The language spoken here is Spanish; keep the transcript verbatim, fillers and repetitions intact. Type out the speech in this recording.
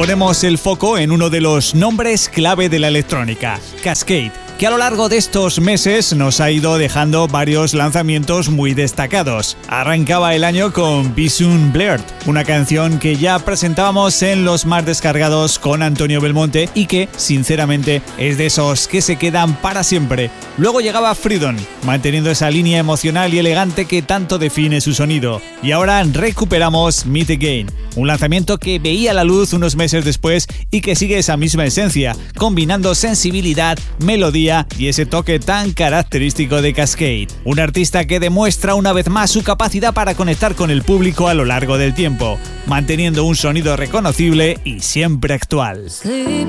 ponemos el foco en uno de los nombres clave de la electrónica, Kaskade, que a lo largo de estos meses nos ha ido dejando varios lanzamientos muy destacados. Arrancaba el año con Be Soon Blurred, una canción que ya presentábamos en los más descargados con Antonio Belmonte y que, sinceramente, es de esos que se quedan para siempre. Luego llegaba Freedom, manteniendo esa línea emocional y elegante que tanto define su sonido. Y ahora recuperamos Meet Again, un lanzamiento que veía la luz unos meses después y que sigue esa misma esencia, combinando sensibilidad, melodía y ese toque tan característico de Kaskade. Un artista que demuestra una vez más su capacidad para conectar con el público a lo largo del tiempo, manteniendo un sonido reconocible y siempre actual. Sleep